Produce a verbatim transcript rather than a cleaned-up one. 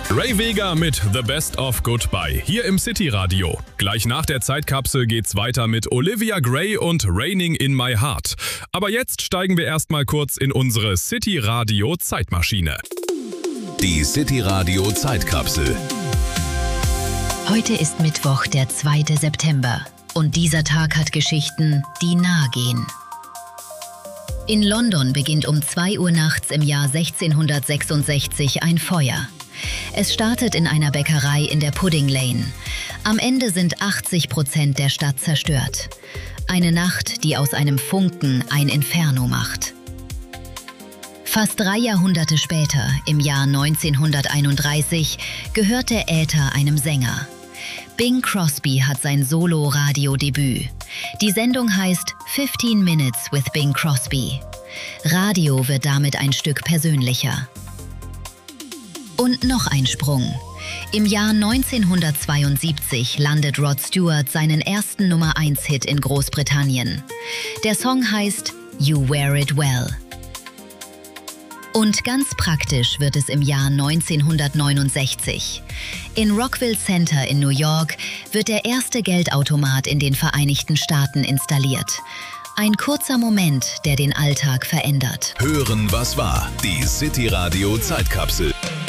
Ray Vega mit The Best of Goodbye hier im City Radio. Gleich nach der Zeitkapsel geht's weiter mit Olivia Gray und Raining in My Heart. Aber jetzt steigen wir erstmal kurz in unsere City Radio Zeitmaschine. Die City Radio Zeitkapsel. Heute ist Mittwoch, der zweite September. Und dieser Tag hat Geschichten, die nahe gehen. In London beginnt um zwei Uhr nachts im Jahr sechzehnhundertsechsundsechzig ein Feuer. Es startet in einer Bäckerei in der Pudding Lane. Am Ende sind achtzig Prozent der Stadt zerstört. Eine Nacht, die aus einem Funken ein Inferno macht. Fast drei Jahrhunderte später, im Jahr neunzehnhunderteinunddreißig, gehört der Äther einem Sänger. Bing Crosby hat sein Solo-Radio-Debüt. Die Sendung heißt fifteen Minutes with Bing Crosby. Radio wird damit ein Stück persönlicher. Und noch ein Sprung. Im Jahr neunzehnhundertzweiundsiebzig landet Rod Stewart seinen ersten Nummer eins Hit in Großbritannien. Der Song heißt You Wear It Well. Und ganz praktisch wird es im Jahr neunzehnhundertneunundsechzig. In Rockville Center in New York wird der erste Geldautomat in den Vereinigten Staaten installiert. Ein kurzer Moment, der den Alltag verändert. Hören, was war. Die City Radio Zeitkapsel.